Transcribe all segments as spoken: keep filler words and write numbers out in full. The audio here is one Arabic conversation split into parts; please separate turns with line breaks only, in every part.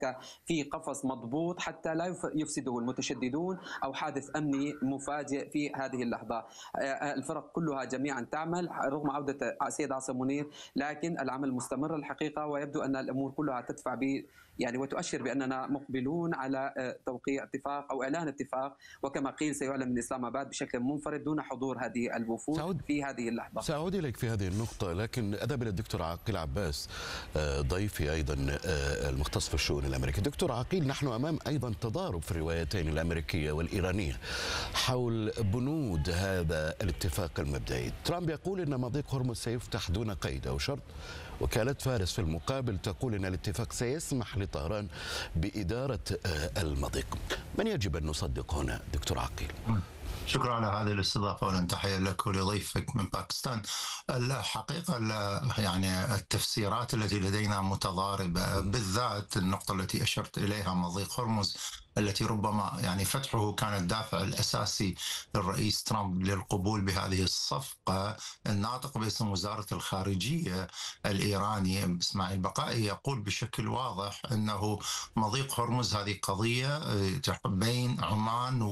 يتركها في قفص مضبوط حتى لا يفسده المتشددون أو حادث أمني مفاجئ في هذه اللحظة. الفرق كلها جميعا تعمل رغم عودة السيد عاصم منير، لكن العمل مستمر الحقيقة، ويبدو أن الأمور كلها تدفع ب يعني وتؤشر بأننا مقبلون على توقيع اتفاق أو إعلان اتفاق، وكما قيل سيعلن من إسلام آباد بشكل منفرد دون حضور هذه الوفود في هذه اللحظة.
سأعود إليك في هذه النقطة، لكن أذهب إلى الدكتور عقيل عباس ضيفي أيضا المختص في الشؤون الأمريكية. دكتور عقيل، نحن أمام أيضا تضارب في الروايتين الأمريكية والإيرانية حول بنود هذا الاتفاق المبدئي. ترامب يقول أن مضيق هرمز سيفتح دون قيد أو شرط، وكالة فارس في المقابل تقول أن الاتفاق سيسمح لطهران بإدارة المضيق. من يجب أن نصدق هنا دكتور عقيل؟
شكرا على هذه الاستضافة، ولن تحية لك ولضيفك من باكستان. الحقيقة يعني التفسيرات التي لدينا متضاربة، بالذات النقطة التي أشرت إليها مضيق هرمز، التي ربما يعني فتحه كان الدافع الأساسي للرئيس ترامب للقبول بهذه الصفقة. الناطق باسم وزارة الخارجية الإيراني إسماعيل بقائي يقول بشكل واضح أنه مضيق هرمز هذه قضية بين عمان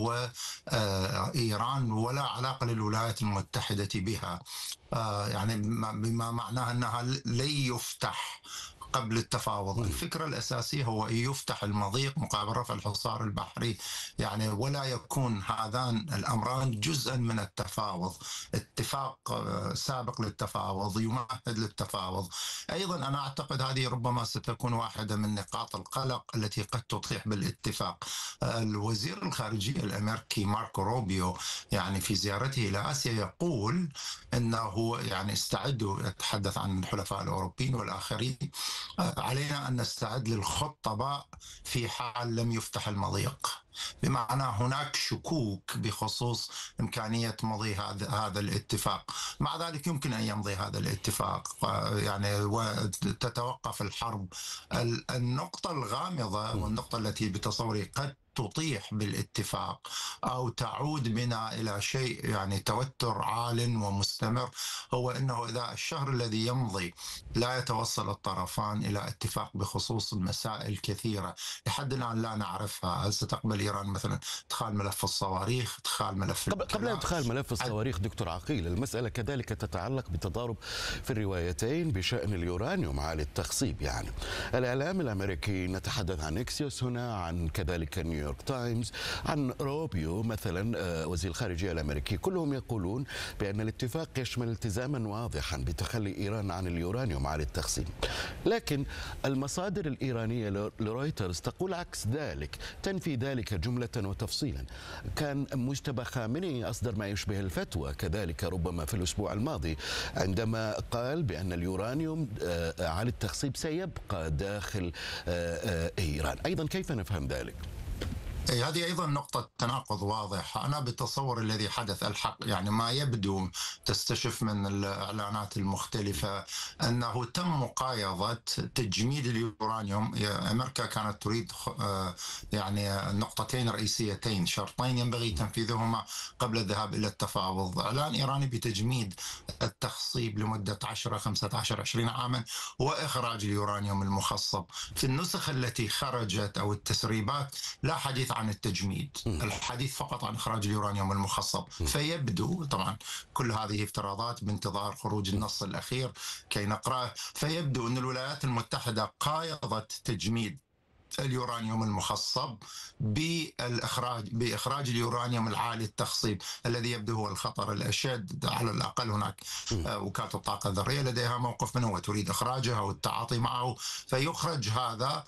وإيران ولا علاقة للولايات المتحدة بها، يعني بما معناه أنها لن يفتح قبل التفاوض. الفكرة الأساسية هو أن يفتح المضيق مقابل رفع الحصار البحري، يعني ولا يكون هذان الأمران جزءا من التفاوض. اتفاق سابق للتفاوض يمهد للتفاوض. أيضا أنا أعتقد هذه ربما ستكون واحدة من نقاط القلق التي قد تطيح بالاتفاق. الوزير الخارجية الأمريكي ماركو روبيو يعني في زيارته إلى آسيا يقول أنه يعني استعدوا، يتحدث عن الحلفاء الأوروبيين والآخرين، علينا أن نستعد للخطة باء في حال لم يفتح المضيق، بمعنى هناك شكوك بخصوص إمكانية مضي هذا هذا الاتفاق. مع ذلك يمكن أن يمضي هذا الاتفاق يعني وتتوقف الحرب. النقطة الغامضة والنقطة التي بتصوري قد تطيح بالاتفاق أو تعود بنا إلى شيء يعني توتر عال ومستمر، هو أنه إذا الشهر الذي يمضي لا يتوصل الطرفان إلى اتفاق بخصوص المسائل كثيرة لحد الآن لا نعرفها. هل ستقبل إيران مثلا إدخال ملف الصواريخ، إدخال ملف
قبل, قبل إدخال ملف الصواريخ دكتور عقيل، المسألة كذلك تتعلق بتضارب في الروايتين بشأن اليورانيوم عالي التخصيب. يعني الإعلام الأمريكي، نتحدث عن إكسيوس هنا، عن كذلك نيويورك تايمز، عن روبيو مثلا وزير الخارجية الأمريكي، كلهم يقولون بأن الاتفاق يشمل التزاما واضحا بتخلي إيران عن اليورانيوم عالي التخصيب. لكن المصادر الإيرانية لرويترز تقول عكس ذلك، تنفي ذلك جملة وتفصيلا. كان مجتبى خامنئي أصدر ما يشبه الفتوى كذلك ربما في الأسبوع الماضي عندما قال بأن اليورانيوم عالي التخصيب سيبقى داخل إيران. أيضا كيف نفهم ذلك؟
هذه أيضا نقطة تناقض واضح. أنا بالتصور الذي حدث الحق يعني ما يبدو تستشف من الإعلانات المختلفة أنه تم مقايضة تجميد اليورانيوم. أمريكا كانت تريد يعني نقطتين رئيسيتين، شرطين ينبغي تنفيذهما قبل الذهاب إلى التفاوض: إعلان إيراني بتجميد التخصيب لمدة عشرة خمسة عشر عشرين عاما، وإخراج اليورانيوم المخصب. في النسخ التي خرجت أو التسريبات لا حديث عن التجميد، الحديث فقط عن إخراج اليورانيوم المخصب. فيبدو، طبعا كل هذه افتراضات بانتظار خروج النص الأخير كي نقرأه، فيبدو أن الولايات المتحدة قايضت تجميد اليورانيوم المخصب بالإخراج بإخراج اليورانيوم العالي التخصيب الذي يبدو هو الخطر الأشد. على الأقل هناك وكالة الطاقة الذرية لديها موقف منه وتريد إخراجه أو التعاطي معه، فيخرج هذا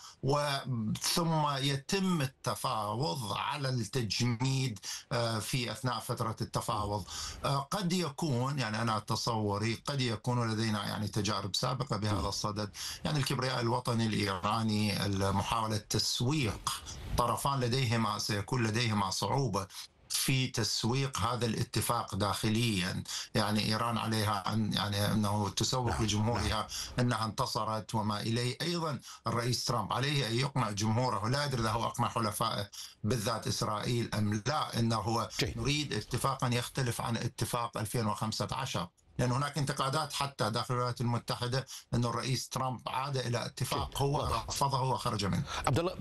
وثم يتم التفاوض على التجميد في أثناء فترة التفاوض. قد يكون يعني أنا تصوري قد يكون لدينا يعني تجارب سابقة بهذا الصدد، يعني الكبرياء الوطني الإيراني، المحاولة التسويق، طرفان لديهما سيكون لديهما صعوبة في تسويق هذا الاتفاق داخليا. يعني إيران عليها أن يعني أنه تسوق لجمهورها أنها انتصرت وما إليه. أيضا الرئيس ترامب عليه أن يقنع جمهوره، لا أدري إذا هو أقنع حلفائه بالذات إسرائيل أم لا، أنه هو نريد اتفاقا يختلف عن اتفاق ألفين وخمسة عشر. لأن هناك انتقادات حتى داخل الولايات المتحدة أن الرئيس ترامب عاد إلى اتفاق هو رفضه وخرج منه.
عبد الله